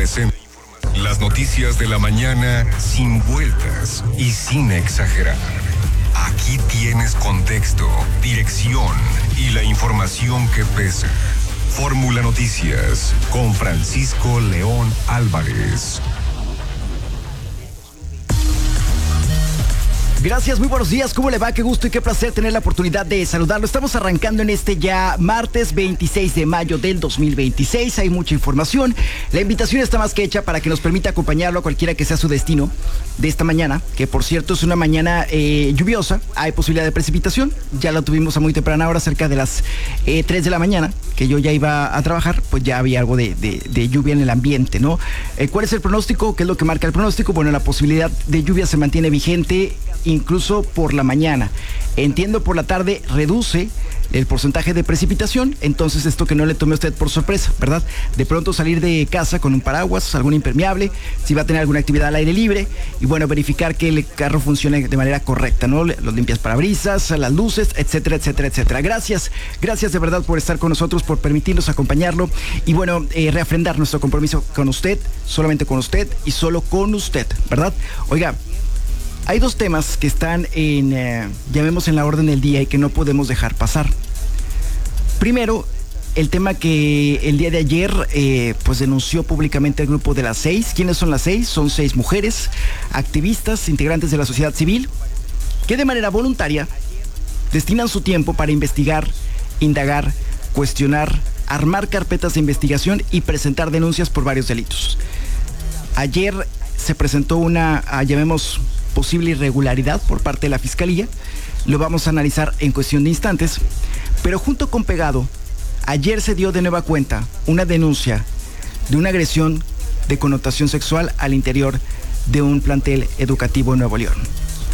presenta las noticias de la mañana sin vueltas y sin exagerar. Aquí tienes contexto, dirección y la información que pesa. Fórmula Noticias con Francisco León Álvarez. Gracias, muy buenos días, ¿cómo le va? Qué gusto y qué placer tener la oportunidad de saludarlo. Estamos arrancando en este ya martes 26 de mayo del 2026, hay mucha información. La invitación está más que hecha para que nos permita acompañarlo a cualquiera que sea su destino de esta mañana, que por cierto es una mañana lluviosa, hay posibilidad de precipitación, ya la tuvimos a muy temprana hora, cerca de las 3 de la mañana, que yo ya iba a trabajar, pues ya había algo de lluvia en el ambiente, ¿no? ¿Cuál es el pronóstico? ¿Qué es lo que marca el pronóstico? Bueno, la posibilidad de lluvia se mantiene vigente incluso por la mañana. Entiendo, por la tarde reduce el porcentaje de precipitación, entonces esto que no le tome a usted por sorpresa, ¿verdad? De pronto salir de casa con un paraguas, algún impermeable, si va a tener alguna actividad al aire libre, y bueno, verificar que el carro funcione de manera correcta, ¿no? Los limpias parabrisas, las luces, etcétera, etcétera, etcétera. Gracias de verdad por estar con nosotros, por permitirnos acompañarlo, y bueno, refrendar nuestro compromiso con usted, solamente con usted y solo con usted, ¿verdad? Oiga, hay dos temas que están llamemos en la orden del día y que no podemos dejar pasar. Primero, el tema que el día de ayer pues denunció públicamente el grupo de las 6. ¿Quiénes son las 6? Son 6 mujeres, activistas, integrantes de la sociedad civil, que de manera voluntaria destinan su tiempo para investigar, indagar, cuestionar, armar carpetas de investigación y presentar denuncias por varios delitos. Ayer se presentó una, llamemos, posible irregularidad por parte de la Fiscalía. Lo vamos a analizar en cuestión de instantes, pero junto con pegado, ayer se dio de nueva cuenta una denuncia de una agresión de connotación sexual al interior de un plantel educativo en Nuevo León.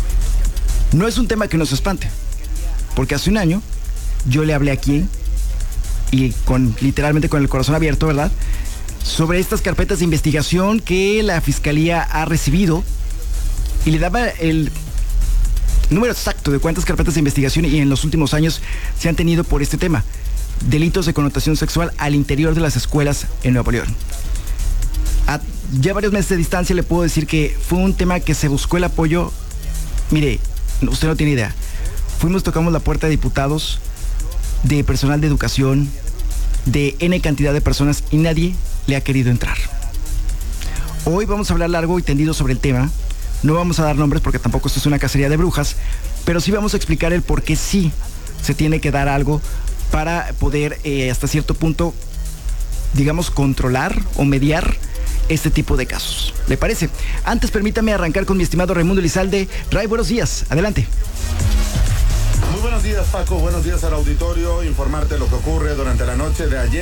No es un tema que nos espante, porque hace un año yo le hablé aquí, y literalmente con el corazón abierto, ¿verdad?, sobre estas carpetas de investigación que la Fiscalía ha recibido, y le daba el número exacto de cuántas carpetas de investigación y en los últimos años se han tenido por este tema, delitos de connotación sexual al interior de las escuelas en Nuevo León. A ya varios meses de distancia le puedo decir que fue un tema que se buscó el apoyo. Mire, usted no tiene idea, tocamos la puerta de diputados, de personal de educación, de N cantidad de personas, y nadie le ha querido entrar. Hoy vamos a hablar largo y tendido sobre el tema. No vamos a dar nombres porque tampoco esto es una cacería de brujas, pero sí vamos a explicar el por qué sí se tiene que dar algo para poder hasta cierto punto, digamos, controlar o mediar este tipo de casos. ¿Le parece? Antes permítame arrancar con mi estimado Raimundo Elizalde. Ray, buenos días, adelante. Muy buenos días, Paco, buenos días al auditorio. Informarte lo que ocurre durante la noche de ayer.